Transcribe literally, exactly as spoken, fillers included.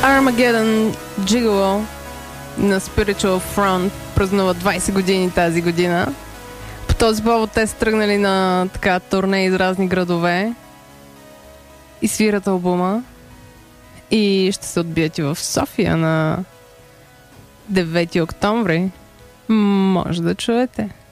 Armageddon Gigolo на Spiritual Front празнува двайсет години тази година. По този повод те са тръгнали на така турне из разни градове и свират албума. И ще се отбият и в София на девети октомври. Може да чуете.